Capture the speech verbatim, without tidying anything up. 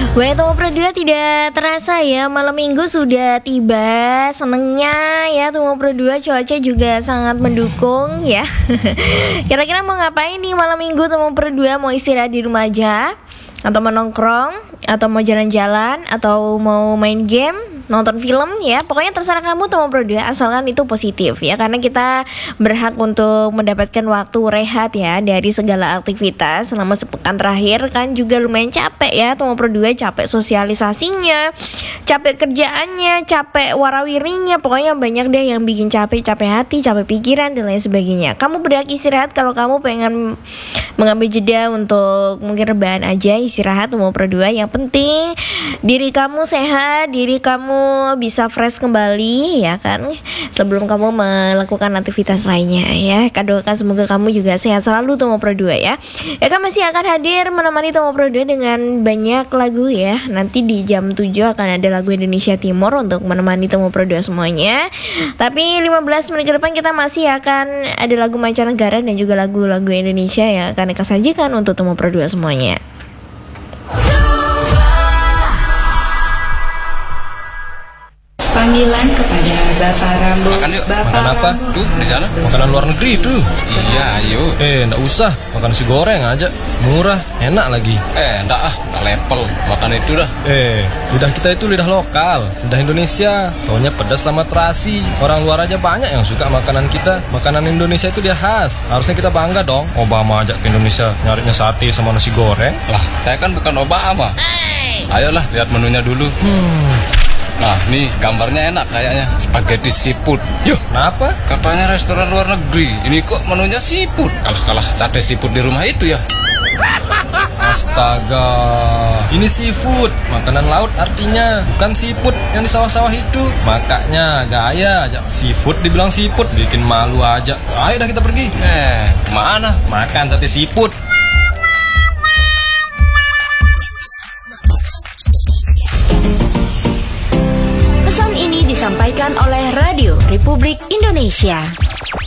Baik teman Pro dua, tidak terasa ya malam minggu sudah tiba. Senengnya ya teman Pro dua, cuaca juga sangat mendukung ya. Kira-kira mau ngapain nih malam minggu teman Pro dua? Mau istirahat di rumah aja? Atau mau nongkrong? Atau mau jalan-jalan? Atau mau main game? Nonton film ya, pokoknya terserah kamu teman Pro dua, asalkan itu positif ya, karena kita berhak untuk mendapatkan waktu rehat ya dari segala aktivitas selama sepekan terakhir. Kan juga lumayan capek ya teman Pro dua, capek sosialisasinya, capek kerjaannya, capek warawirinya, pokoknya banyak deh yang bikin capek, capek hati, capek pikiran dan lain sebagainya. Kamu berhak istirahat kalau kamu pengen mengambil jeda untuk mungkin rebahan aja, istirahat teman Pro dua. Yang penting diri kamu sehat, diri kamu bisa fresh kembali ya kan, sebelum kamu melakukan aktivitas lainnya ya. Kadoakan semoga kamu juga sehat selalu Tomo Pro dua ya. Ya kan masih akan hadir menemani Tomo Pro dua dengan banyak lagu ya. Nanti di jam tujuh akan ada lagu Indonesia Timur untuk menemani Tomo Pro dua semuanya. Tapi lima belas menit ke depan kita masih akan ada lagu mancanegara dan juga lagu-lagu Indonesia yang akan kita sajikan untuk Tomo Pro dua semuanya. Panggilan kepada Bapak Rambo. Makan yuk. Bapak Makan apa? Rambo. Tuh, di sana. Makanan luar negeri itu. Iya, ayo. Eh, enggak usah. Makan nasi goreng aja. Murah, enak lagi. Eh, enggak ah, enggak level. Makan itu dah. Eh, lidah kita itu lidah lokal, lidah Indonesia. Taunya pedas sama terasi. Orang luar aja banyak yang suka makanan kita. Makanan Indonesia itu dia khas. Harusnya kita bangga dong. Obama ajak ke Indonesia nyarinya sate sama nasi goreng. Lah, saya kan bukan Obama. Ayolah, lihat menunya dulu. Hmm, Nah, nih gambarnya enak kayaknya. Spaghetti seafood. Yuk, kenapa? katanya restoran luar negeri. Ini kok menunya seafood. Kalah-kalah sate seafood di rumah itu ya. Astaga, ini seafood, makanan laut artinya, bukan seafood yang di sawah-sawah itu. Makanya gaya aja, seafood dibilang seafood, bikin malu aja. Ayo dah kita pergi. Eh, kemana? Makan sate seafood. Pesan ini disampaikan oleh Radio Republik Indonesia.